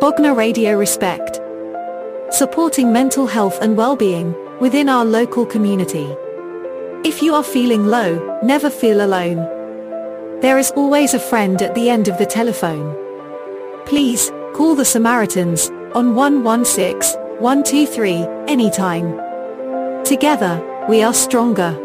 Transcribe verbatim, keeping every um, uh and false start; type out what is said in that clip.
Bogna Radio Respect. Supporting mental health and well-being within our local community. If you are feeling low, never feel alone. There is always a friend at the end of the telephone. Please, call the Samaritans on one one six, one two three anytime. Together, we are stronger.